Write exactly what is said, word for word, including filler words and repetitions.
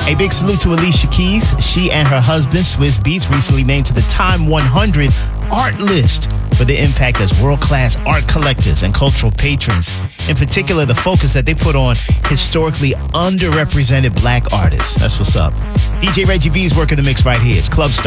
A big salute to Alicia Keys. She and her husband, Swizz Beatz, recently named to the Time one hundred art list for their impact as world-class art collectors and cultural patrons. In particular, the focus that they put on historically underrepresented black artists. That's what's up. D J Reggie V's working the mix right here. It's Club Star.